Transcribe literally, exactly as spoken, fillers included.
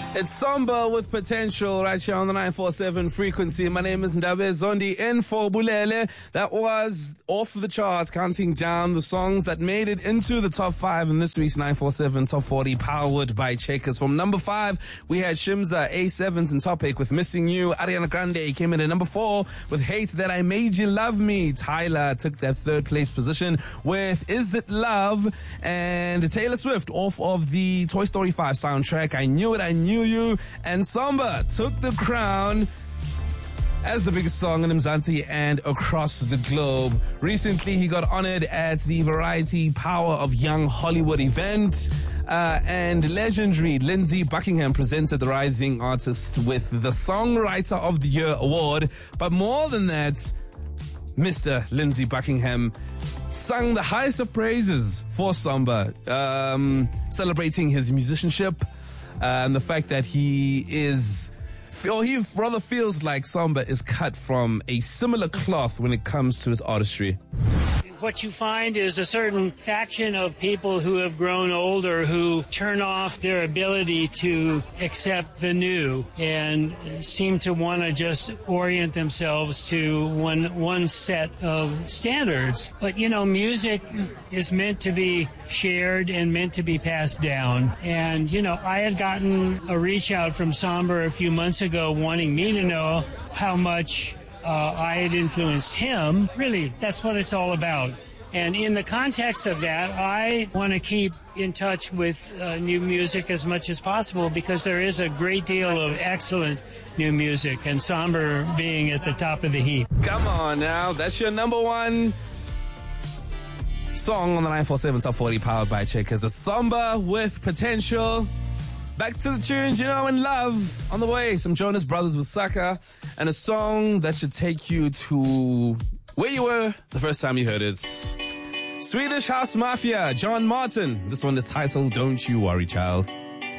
It's Samba with Potential right here on the nine four seven frequency. My name is Ndabe Zondi in for Bulele. That was off the charts, counting down the songs that made it into the top five in this week's nine four seven Top forty, powered by Checkers. From number five, we had Shimza, A sevens and Topic with Missing You. Ariana Grande came in at number four with Hate That I Made You Love Me. Tyler took that third place position with Is It Love? And Taylor Swift off of the Toy Story five soundtrack, I Knew It, I Knew You. And Samba took the crown as the biggest song in Mzansi and across the globe. Recently, he got honored at the Variety Power of Young Hollywood event. Uh, and legendary Lindsey Buckingham presented the Rising Artist with the Songwriter of the Year award. But more than that, Mister Lindsey Buckingham sung the highest of praises for Samba, um, celebrating his musicianship. Uh, and the fact that he is, or he rather feels like Samba is cut from a similar cloth when it comes to his artistry. What you find is a certain faction of people who have grown older who turn off their ability to accept the new and seem to want to just orient themselves to one one set of standards. But, you know, music is meant to be shared and meant to be passed down. And, you know, I had gotten a reach out from Samba a few months ago wanting me to know how much Uh, I had influenced him. Really, that's what it's all about. And in the context of that, I want to keep in touch with uh, new music as much as possible because there is a great deal of excellent new music, and Samba being at the top of the heap. Come on now, that's your number one song on the nine four seven Top forty, powered by Checkers. It's Samba with Potential. Back to the tunes you know and love. On the way, some Jonas Brothers with Sucker, and a song that should take you to where you were the first time you heard it. Swedish House Mafia, John Martin. This one is titled Don't You Worry, Child.